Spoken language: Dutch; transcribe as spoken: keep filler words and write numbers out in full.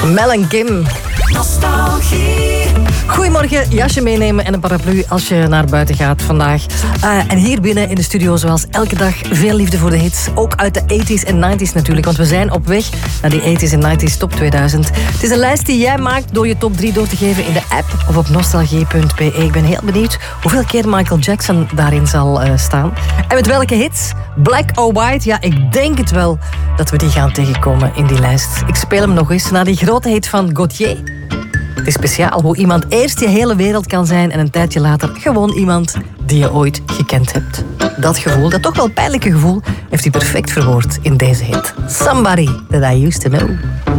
Mel en Kim. Nostalgie. Goedemorgen, jasje meenemen en een paraplu als je naar buiten gaat vandaag. Uh, en hier binnen in de studio, zoals elke dag, veel liefde voor de hits. Ook uit de tachtiger en negentiger natuurlijk, want we zijn op weg naar die tachtiger en negentiger top tweeduizend. Het is een lijst die jij maakt door je top drie door te geven in de app of op nostalgie punt be. Ik ben heel benieuwd hoeveel keer Michael Jackson daarin zal uh, staan. En met welke hits? Black or White? Ja, ik denk het wel dat we die gaan tegenkomen in die lijst. Ik speel hem nog eens naar die grote hit van Gaultier. Het is speciaal hoe iemand eerst je hele wereld kan zijn en een tijdje later gewoon iemand die je ooit gekend hebt. Dat gevoel, dat toch wel pijnlijke gevoel, heeft hij perfect verwoord in deze hit. Somebody that I used to know.